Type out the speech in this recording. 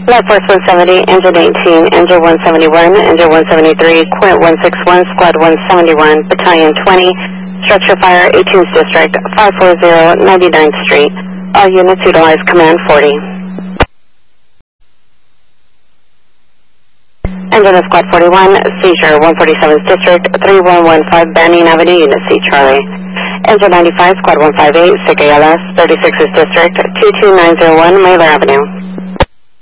Flight Force 170, Engine 18, Engine 171, Engine 173, Quint 161, Squad 171, Battalion 20, Structure Fire, 18th District, 540 99th Street. All units utilize Command 40. Engine of Squad 41, Seizure 147th District, 3115 Banning Avenue, Unit C, Charlie. Engine 95, Squad 158, SIG ALS, 36th District, 22901 Mailer Avenue.